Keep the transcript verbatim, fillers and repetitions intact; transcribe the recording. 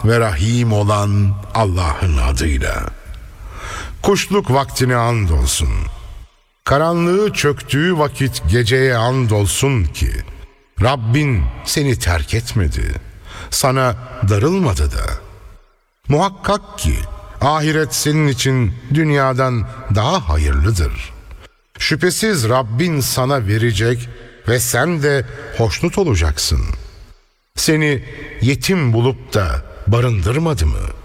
ve Rahim olan Allah'ın adıyla. Kuşluk vaktine andolsun. Karanlığı çöktüğü vakit geceye andolsun ki Rabbin seni terk etmedi, sana darılmadı da. Muhakkak ki ahiret senin için dünyadan daha hayırlıdır. Şüphesiz Rabbin sana verecek ve sen de hoşnut olacaksın. Seni yetim bulup da barındırmadı mı?